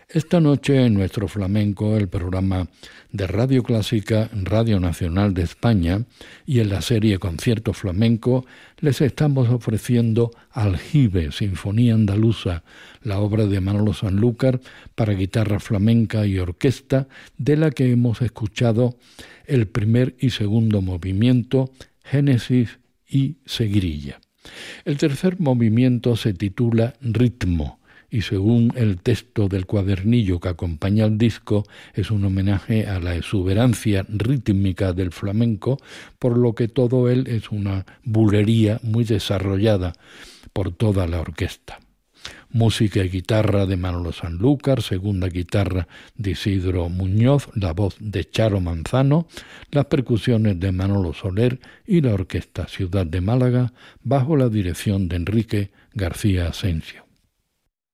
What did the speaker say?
Esta noche en Nuestro Flamenco, el programa de Radio Clásica, Radio Nacional de España, y en la serie Concierto Flamenco, les estamos ofreciendo Aljibe, Sinfonía Andaluza, la obra de Manolo Sanlúcar para guitarra flamenca y orquesta, de la que hemos escuchado el primer y segundo movimiento, Génesis y Seguirilla. El tercer movimiento se titula Ritmo, y según el texto del cuadernillo que acompaña al disco, es un homenaje a la exuberancia rítmica del flamenco, por lo que todo él es una bulería muy desarrollada por toda la orquesta. Música y guitarra de Manolo Sanlúcar, segunda guitarra de Isidro Muñoz, la voz de Charo Manzano, las percusiones de Manolo Soler y la orquesta Ciudad de Málaga, bajo la dirección de Enrique García Asensio.